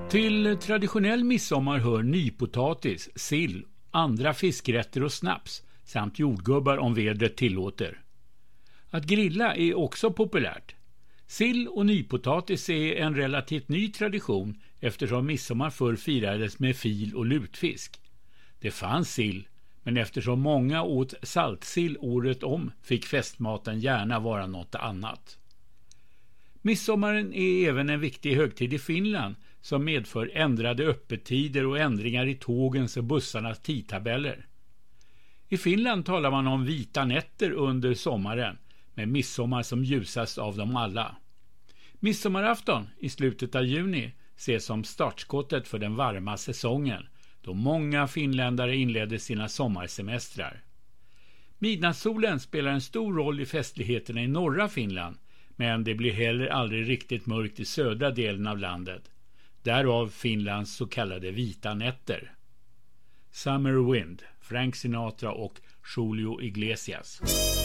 Till traditionell midsommar hör nypotatis, sill, andra fiskrätter och snaps samt jordgubbar om vädret tillåter. Att grilla är också populärt. Sill och nypotatis är en relativt ny tradition eftersom midsommar förr firades med fil och lutfisk. Det fanns sill, men eftersom många åt saltsill året om fick festmaten gärna vara något annat. Midsommaren är även en viktig högtid i Finland som medför ändrade öppettider och ändringar i tågens och bussarnas tidtabeller. I Finland talar man om vita nätter under sommaren, med midsommar som ljusast av dem alla. Midsommarafton i slutet av juni ses som startskottet för den varma säsongen, då många finländare inledde sina sommarsemestrar. Midnattssolen spelar en stor roll i festligheterna i norra Finland, men det blir heller aldrig riktigt mörkt i södra delen av landet. Därav Finlands så kallade vita nätter. Summer Wind, Frank Sinatra och Julio Iglesias.